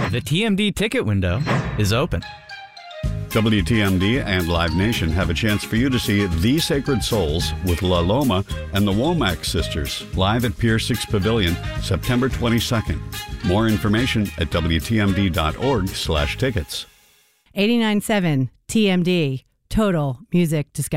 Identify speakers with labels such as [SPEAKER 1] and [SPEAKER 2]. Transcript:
[SPEAKER 1] The TMD ticket window is open.
[SPEAKER 2] WTMD and Live Nation have a chance for you to see The Sacred Souls with La Loma and the Womack Sisters live at Pier 6 Pavilion, September 22nd. More information at WTMD.org/tickets.
[SPEAKER 3] 89.7 TMD, Total Music Discovery.